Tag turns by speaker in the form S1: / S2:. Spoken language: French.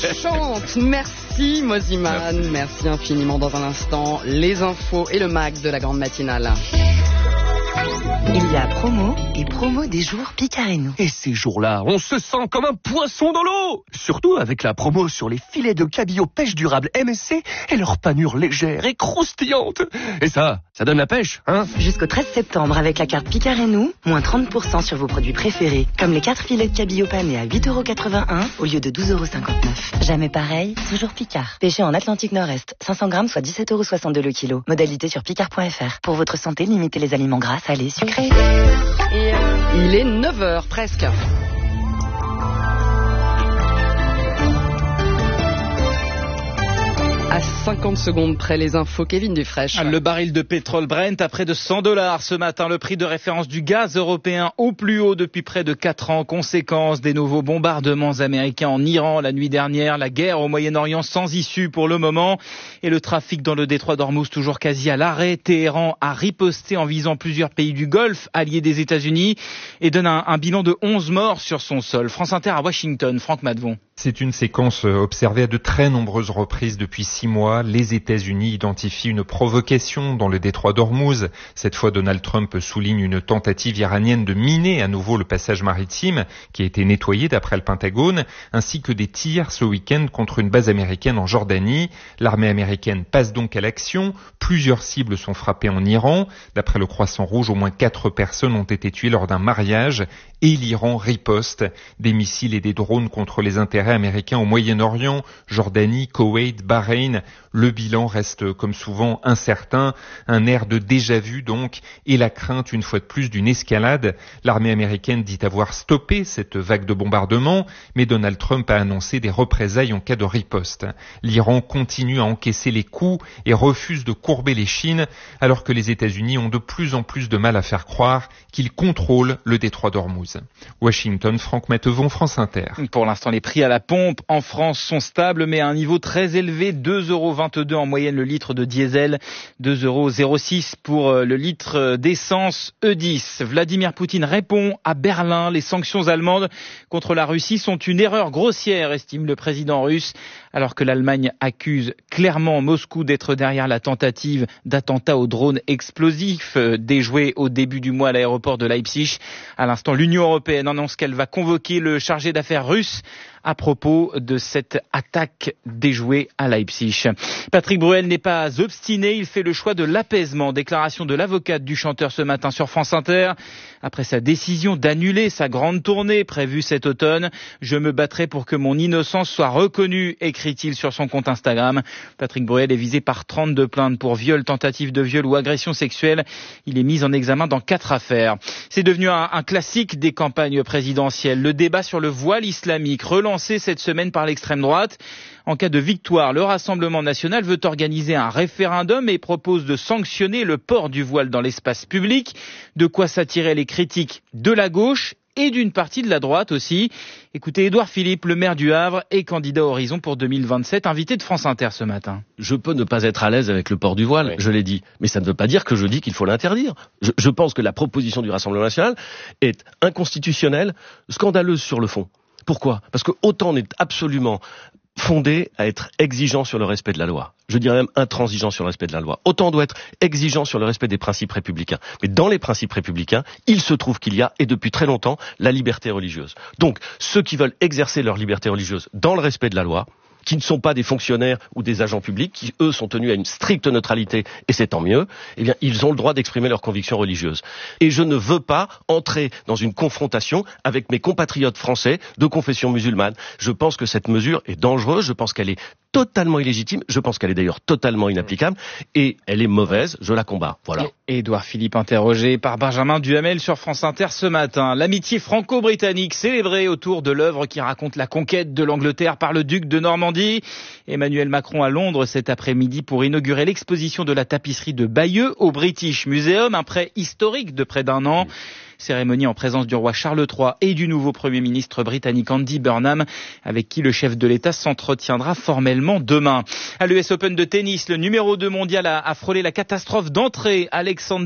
S1: Chante, merci Moziman, merci infiniment. Dans un instant, les infos et le mag de la grande matinale.
S2: Il y a promo des jours Picarénou.
S3: Et ces jours-là, on se sent comme un poisson dans l'eau. Surtout avec la promo sur les filets de cabillaud pêche durable MSC et leur panure légère et croustillante. Et ça donne la pêche, hein?
S2: Jusqu'au 13 septembre, avec la carte Picarénou, moins 30% sur vos produits préférés, comme les 4 filets de cabillaud panés à 8,81€ au lieu de 12,59€. Jamais pareil, toujours Picard. Pêché en Atlantique Nord-Est, 500 grammes soit 17,62€ le kilo. Modalité sur picard.fr. Pour votre santé, limitez les aliments gras, salés, sucrés.
S1: Il est 9h presque. À 50 secondes près, les infos, Kevin Dufresne.
S4: Le baril de pétrole Brent à près de $100 ce matin. Le prix de référence du gaz européen au plus haut depuis près de 4 ans. Conséquence des nouveaux bombardements américains en Iran la nuit dernière. La guerre au Moyen-Orient sans issue pour le moment. Et le trafic dans le détroit d'Ormuz toujours quasi à l'arrêt. Téhéran a riposté en visant plusieurs pays du Golfe, alliés des États-Unis, et donne un bilan de 11 morts sur son sol. France Inter à Washington, Franck Madvon.
S5: C'est une séquence observée à de très nombreuses reprises depuis 6 mois. Les États-Unis identifient une provocation dans le détroit d'Ormuz. Cette fois, Donald Trump souligne une tentative iranienne de miner à nouveau le passage maritime qui a été nettoyé d'après le Pentagone, ainsi que des tirs ce week-end contre une base américaine en Jordanie. L'armée américaine passe donc à l'action. Plusieurs cibles sont frappées en Iran. D'après le Croissant Rouge, au moins 4 personnes ont été tuées lors d'un mariage. Et l'Iran riposte des missiles et des drones contre les intérêts américains au Moyen-Orient, Jordanie, Koweït, Bahreïn. Le bilan reste comme souvent incertain, un air de déjà-vu donc, et la crainte une fois de plus d'une escalade. L'armée américaine dit avoir stoppé cette vague de bombardements, mais Donald Trump a annoncé des représailles en cas de riposte. L'Iran continue à encaisser les coups et refuse de courber les chines, alors que les États-Unis ont de plus en plus de mal à faire croire qu'ils contrôlent le détroit d'Ormuz. Washington, Franck Mattevon, France Inter.
S4: Pour l'instant, les prix à la pompe en France sont stables, mais à un niveau très élevé, 2,22€ en moyenne le litre de diesel, 2,06€ pour le litre d'essence E10. Vladimir Poutine répond à Berlin. Les sanctions allemandes contre la Russie sont une erreur grossière, estime le président russe, alors que l'Allemagne accuse clairement Moscou d'être derrière la tentative d'attentat au drone explosif déjoué au début du mois à l'aéroport de Leipzig. À l'instant, l'Union européenne annonce qu'elle va convoquer le chargé d'affaires russe à propos de cette attaque déjouée à Leipzig. Patrick Bruel n'est pas obstiné, il fait le choix de l'apaisement. Déclaration de l'avocate du chanteur ce matin sur France Inter. Après sa décision d'annuler sa grande tournée prévue cet automne, je me battrai pour que mon innocence soit reconnue, écrit-il sur son compte Instagram. Patrick Bruel est visé par 32 plaintes pour viol, tentative de viol ou agression sexuelle. Il est mis en examen dans 4 affaires. C'est devenu un classique des campagnes présidentielles. Le débat sur le voile islamique, relancé cette semaine par l'extrême droite. En cas de victoire, le Rassemblement national veut organiser un référendum et propose de sanctionner le port du voile dans l'espace public. De quoi s'attirer les critiques de la gauche et d'une partie de la droite aussi. Écoutez Édouard Philippe, le maire du Havre et candidat Horizon pour 2027, invité de France Inter ce matin.
S6: Je peux ne pas être à l'aise avec le port du voile, je l'ai dit. Mais ça ne veut pas dire que je dis qu'il faut l'interdire. Je pense que la proposition du Rassemblement national est inconstitutionnelle, scandaleuse sur le fond. Pourquoi ? Parce que autant on est absolument fondé à être exigeant sur le respect de la loi. Je dirais même intransigeant sur le respect de la loi. Autant on doit être exigeant sur le respect des principes républicains. Mais dans les principes républicains, il se trouve qu'il y a, et depuis très longtemps, la liberté religieuse. Donc, ceux qui veulent exercer leur liberté religieuse dans le respect de la loi, qui ne sont pas des fonctionnaires ou des agents publics, qui eux sont tenus à une stricte neutralité, et c'est tant mieux, eh bien ils ont le droit d'exprimer leurs convictions religieuses. Et je ne veux pas entrer dans une confrontation avec mes compatriotes français de confession musulmane. Je pense que cette mesure est dangereuse, je pense qu'elle est totalement illégitime, je pense qu'elle est d'ailleurs totalement inapplicable, et elle est mauvaise, je la combats. Voilà.
S4: Édouard Philippe interrogé par Benjamin Duhamel sur France Inter ce matin. L'amitié franco-britannique célébrée autour de l'œuvre qui raconte la conquête de l'Angleterre par le duc de Normandie. Emmanuel Macron à Londres cet après-midi pour inaugurer l'exposition de la tapisserie de Bayeux au British Museum, un prêt historique de près d'1 an. Cérémonie en présence du roi Charles III et du nouveau Premier ministre britannique Andy Burnham, avec qui le chef de l'État s'entretiendra formellement demain. À l'US Open de tennis, le numéro 2 mondial a frôlé la catastrophe d'entrée. Alexander